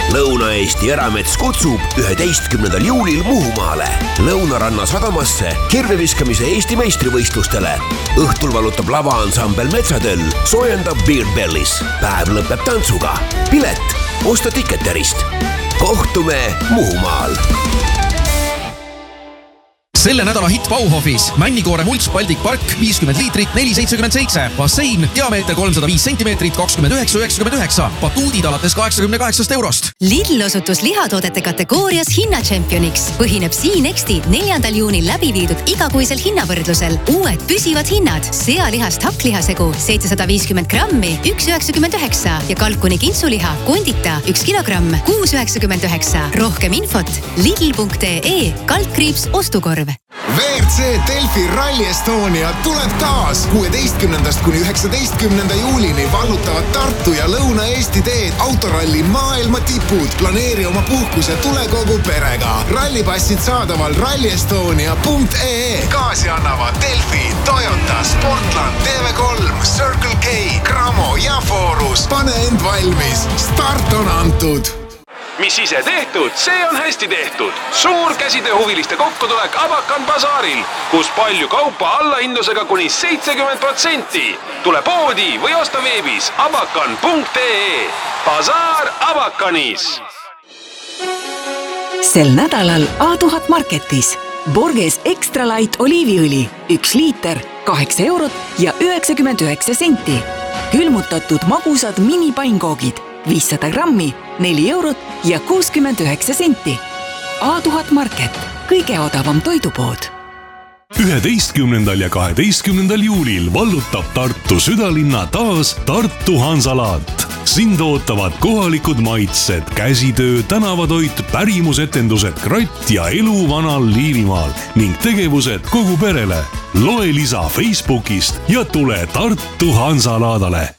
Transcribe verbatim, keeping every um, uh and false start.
Lõuna-Eesti Eramets kutsub üheteistkümnendal juulil Muhumaale Lõunaranna sadamasse kirveviskamise Eesti meistrivõistlustele. Õhtul valutab lavaansambel Metsatöll, soojendab Beard Bellis. Päev lõpeb tantsuga. Pilet osta Ticketerist. Kohtume Muhumaal. Selle nädala hitt Bauhofis. Männikoore mults Baltic Park viiskümmend liitrit neli seitsekümmend seitse. Bassein, diameeter kolmsada viis sentimeetrit kakskümmend üheksa üheksakümmend üheksa. Batuudid alates kaheksakümne kaheksast eurost. Lidl osutus lihatoodete kategoorias hinnatšempioniks. Põhineb Siinexti neljandal juunil läbi viidud igakuisel hinnavõrdlusel. Uued püsivad hinnad. Sealihast hakklihasegu seitsesada viiskümmend grammi üks üheksakümmend üheksa ja kalkuni kintsuliha kondita üks kilogramm kuus üheksakümmend üheksa. Rohkem infot lidl punkt ee kaldkriips ostukorv. V R C Delfi Rally Estonia tuleb taas. kuueteistkümnendast kuni üheksateistkümnenda juulini vallutavad Tartu ja Lõuna-Eesti teed autoralli maailma tipud. Planeeri oma puhkuse tule kogu perega. Rallipassid saadaval rally estonia punkt ee. Kaasi annavad Delfi, Toyota, Sportland, T V kolm, Circle K, Cramo ja Forus. Pane end valmis. Start on antud. Mis ise tehtud, see on hästi tehtud. Suur käsitööhuviliste kokkutulek Abakan basaaril, kus palju kaupa allahindlusega kuni seitsekümmend protsenti. Tule poodi või osta veebis abakan punkt ee. Basaar Abakanis. Sel nädalal A tuhat Marketis. Borges Extra Light oliiviõli. Üks liiter, kaheksa eurot ja üheksakümmend üheksa senti. Külmutatud magusad minipainkoogid. viissada grammi, neli eurot ja kuuskümmend üheksa senti. A tuhat Market, kõige odavam toidupood. üheteistkümnendal ja kaheteistkümnendal juulil vallutab Tartu südalinna taas Tartu Hansalaat. Sind ootavad kohalikud maitsed, käsitöö, tänavatoit, pärimusetendused, kratt ja elu vanal Liivimaal ning tegevused kogu perele. Loe lisa Facebookist ja tule Tartu Hansalaadale.